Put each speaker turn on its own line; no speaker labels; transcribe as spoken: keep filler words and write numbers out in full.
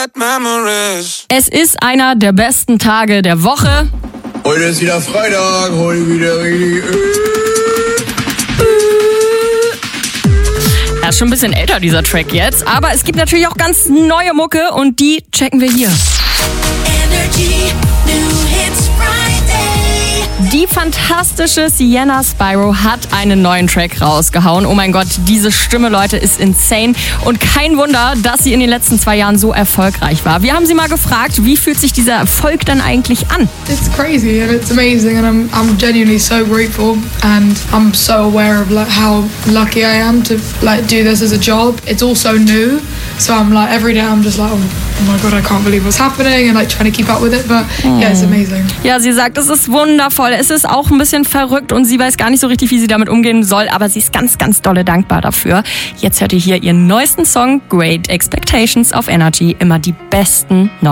bad memories.
Es ist einer der besten Tage der Woche.
Heute ist wieder Freitag, heute wieder richtig.
Er ist schon ein bisschen älter, dieser Track jetzt. Aber es gibt natürlich auch ganz neue Mucke und die checken wir hier.
Energy New Hits Friday.
Die fantastische Sienna Spyro hat einen neuen Track rausgehauen. Oh mein Gott, diese Stimme, Leute, ist insane. Und kein Wunder, dass sie in den letzten zwei Jahren so erfolgreich war. Wir haben sie mal gefragt, wie fühlt sich dieser Erfolg dann eigentlich an?
It's crazy and it's amazing and I'm, I'm genuinely so grateful and I'm so aware of like how lucky I am to like do this as a job. It's also new, so I'm like every day I'm just like, oh, oh my God, I can't believe what's happening and like trying to keep up with it, but yeah, it's amazing.
Ja, sie sagt, es ist wundervoll, es ist auch ein bisschen verrückt und sie weiß gar nicht so richtig, wie sie damit umgehen soll, aber sie ist ganz, ganz dolle dankbar dafür. Jetzt hört ihr hier ihren neuesten Song, Great Expectations auf Energy, immer die besten neuen